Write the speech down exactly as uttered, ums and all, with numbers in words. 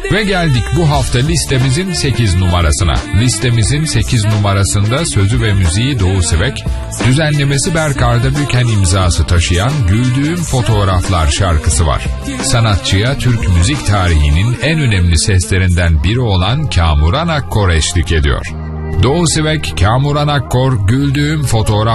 Ve geldik bu hafta listemizin sekiz numarasına. Listemizin sekiz numarasında sözü ve müziği Doğu Sivek, düzenlemesi Berk Arda-Büken imzası taşıyan Güldüğüm Fotoğraflar şarkısı var. Sanatçıya Türk müzik tarihinin en önemli seslerinden biri olan Kamuran Akkor eşlik ediyor. Doğu Sivek, Kamuran Akkor, Güldüğüm Fotoğraflar